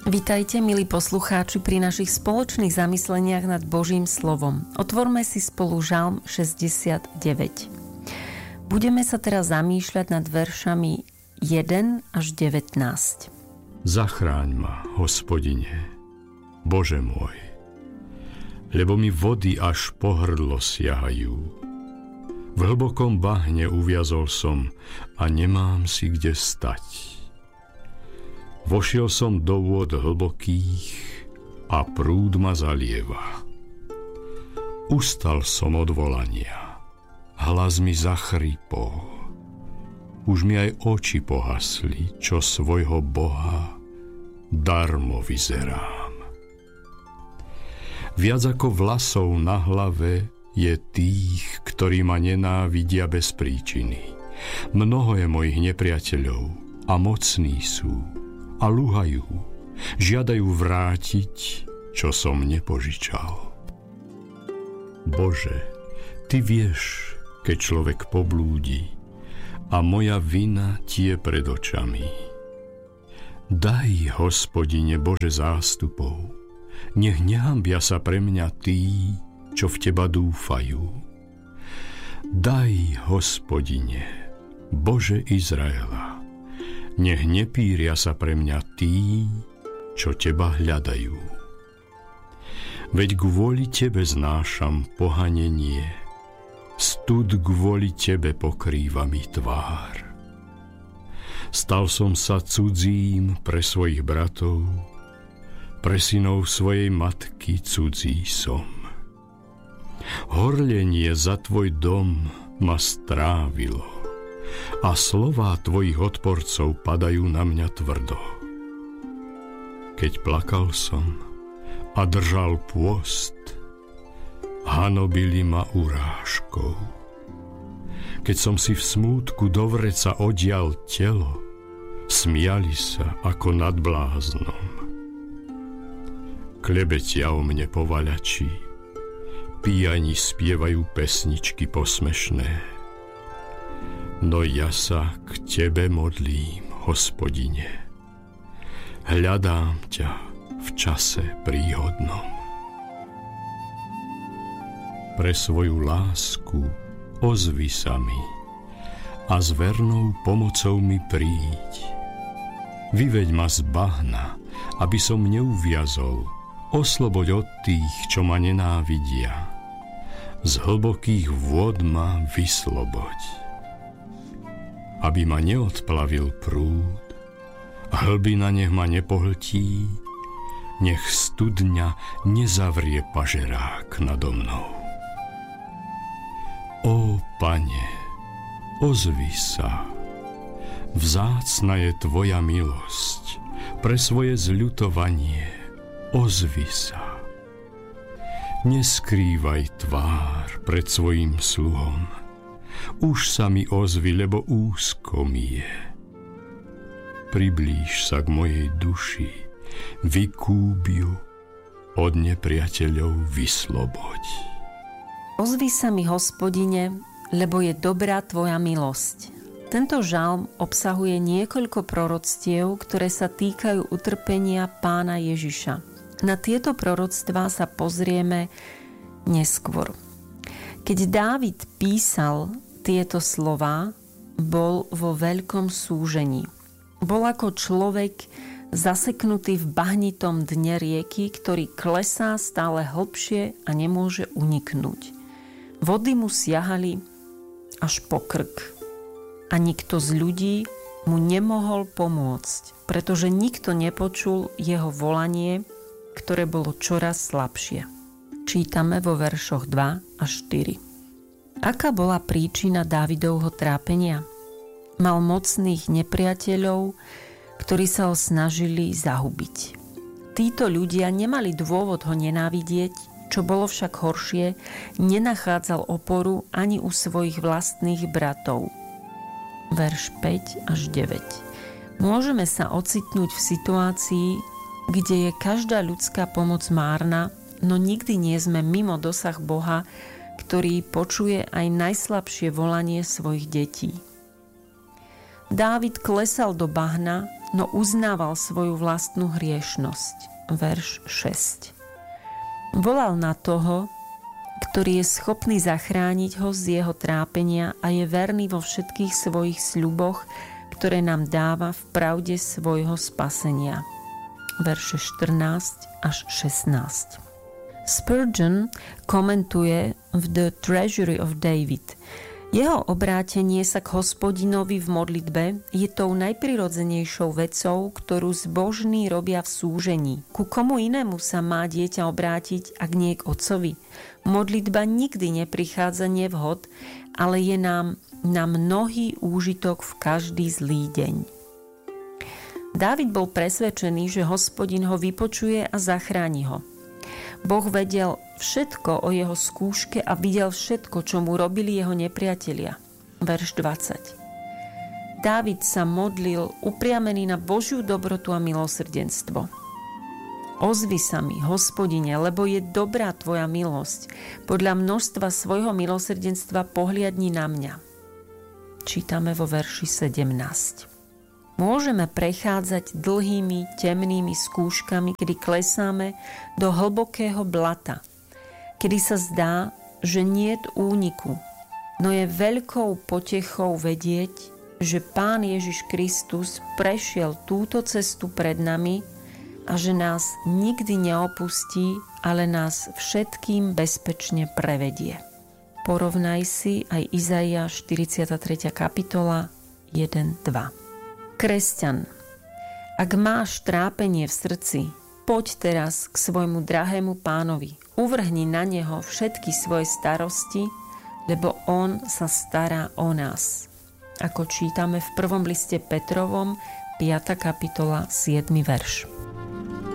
Vitajte, milí poslucháči, pri našich spoločných zamysleniach nad Božím slovom. Otvorme si spolu Žalm 69. Budeme sa teraz zamýšľať nad veršami 1 až 19. Zachráň ma, Hospodine, Bože môj, lebo mi vody až po hrdlo siahajú. V hlbokom bahne uviazol som a nemám si kde stať. Vošiel som do vôd hlbokých a prúd ma zalieva. Ustal som od volania, hlas mi zachrípol. Už mi aj oči pohasli, čo svojho Boha darmo vyzerám. Viac ako vlasov na hlave je tých, ktorí ma nenávidia bez príčiny. Mnoho je mojich nepriateľov a mocní sú. A lúhajú, žiadajú vrátiť, čo som nepožičal. Bože, Ty vieš, keď človek poblúdi, a moja vina Ti je pred očami. Daj, Hospodine Bože zástupov, nech nehambia sa pre mňa tí, čo v Teba dúfajú. Daj, Hospodine, Bože Izraela, nech nepíria sa pre mňa tí, čo Teba hľadajú. Veď kvôli Tebe znášam pohanenie, stud kvôli Tebe pokrýva mi tvár. Stal som sa cudzím pre svojich bratov, pre synov svojej matky cudzí som. Horlenie za Tvoj dom ma strávilo, a slová Tvojich odporcov padajú na mňa tvrdo. Keď plakal som a držal pôst, hanobili ma urážkou. Keď som si v smútku do vreca odial telo, smiali sa ako nad bláznom. Klebetia o mne povaľači, pijani spievajú pesničky posmešné. No ja sa k Tebe modlím, Hospodine. Hľadám ťa v čase príhodnom. Pre svoju lásku ozvi sa mi a s vernou pomocou mi príď. Vyveď ma z bahna, aby som neuviazol. Osloboď od tých, čo ma nenávidia. Z hlbokých vôd ma vysloboď. Aby ma neodplavil prúd, hlbina nech ma nepohltí, nech studňa nezavrie pažerák nado mnou. Ó, Pane, ozvi sa, vzácna je Tvoja milosť, pre svoje zľutovanie ozvi sa. Neskrývaj tvár pred svojím sluhom, už sa mi ozvi, lebo úzko mi je. Priblíž sa k mojej duši, vykúp ju, od nepriateľov vysloboď. Ozvi sa mi, Hospodine, lebo je dobrá Tvoja milosť. Tento žalm obsahuje niekoľko proroctiev, ktoré sa týkajú utrpenia Pána Ježiša. Na tieto proroctvá sa pozrieme neskôr. Keď Dávid písal tieto slová, bol vo veľkom súžení. Bol ako človek zaseknutý v bahnitom dne rieky, ktorý klesá stále hlbšie a nemôže uniknúť. Vody mu siahali až po krk a nikto z ľudí mu nemohol pomôcť, pretože nikto nepočul jeho volanie, ktoré bolo čoraz slabšie. Čítame vo veršoch 2 až 4. Aká bola príčina Dávidovho trápenia? Mal mocných nepriateľov, ktorí sa ho snažili zahubiť. Títo ľudia nemali dôvod ho nenávidieť, čo bolo však horšie, nenachádzal oporu ani u svojich vlastných bratov. Verš 5 až 9. Môžeme sa ocitnúť v situácii, kde je každá ľudská pomoc márna, no nikdy nie sme mimo dosah Boha, ktorý počuje aj najslabšie volanie svojich detí. Dávid klesal do bahna no uznával svoju vlastnú hriešnosť. Verš 6. Volal na toho, ktorý je schopný zachrániť ho z jeho trápenia a je verný vo všetkých svojich sľuboch, ktoré nám dáva v pravde svojho spasenia. Verše 14 až 16. Spurgeon komentuje v The Treasury of David. Jeho obrátenie sa k Hospodinovi v modlitbe je tou najprirodzenejšou vecou, ktorú zbožní robia v súžení. Ku komu inému sa má dieťa obrátiť, ak nie k otcovi? Modlitba nikdy neprichádza nevhod, ale je nám na mnohý úžitok v každý zlý deň. Dávid bol presvedčený, že Hospodin ho vypočuje a zachráni ho. Boh vedel všetko o jeho skúške a videl všetko, čo mu robili jeho nepriatelia. Verš 20. Dávid sa modlil upriamený na Božiu dobrotu a milosrdenstvo. Ozvi sa mi, Hospodine, lebo je dobrá tvoja milosť. Podľa množstva svojho milosrdenstva pohliadni na mňa. Čítame vo verši 17. Môžeme prechádzať dlhými, temnými skúškami, kedy klesáme do hlbokého blata, kedy sa zdá, že niet úniku, no je veľkou potechou vedieť, že Pán Ježiš Kristus prešiel túto cestu pred nami a že nás nikdy neopustí, ale nás všetkým bezpečne prevedie. Porovnaj si aj Izaiáš 43. kapitola 1-2. Kresťan, ak máš trápenie v srdci, poď teraz k svojmu drahému Pánovi. Uvrhni na neho všetky svoje starosti, lebo on sa stará o nás. Ako čítame v prvom liste Petrovom, 5. kapitola, 7. verš.